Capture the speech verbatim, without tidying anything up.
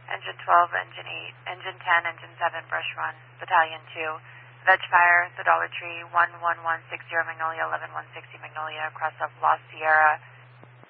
Engine twelve, Engine eight, Engine ten, Engine seven, Brush Run, Battalion two, Veg Fire, The Dollar Tree, one one one six zero Magnolia, eleven one sixty Magnolia, across of Lost Sierra,